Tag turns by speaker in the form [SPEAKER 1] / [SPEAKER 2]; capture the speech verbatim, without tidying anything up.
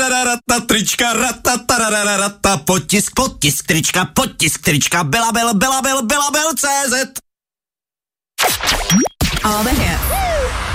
[SPEAKER 1] Rata trička, rata tarararata, potisk, potisk trička, potisk trička, Belabel, Belabel, Belabel, C Z.
[SPEAKER 2] A V